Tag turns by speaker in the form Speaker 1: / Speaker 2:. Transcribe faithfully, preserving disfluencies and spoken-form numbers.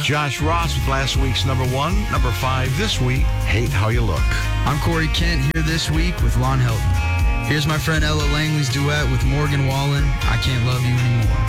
Speaker 1: Josh Ross with last week's number one. Number five this week, Hate How You Look.
Speaker 2: I'm Corey Kent here this week with Lon Helton. Here's my friend Ella Langley's duet with Morgan Wallen, I Can't Love You Anymore.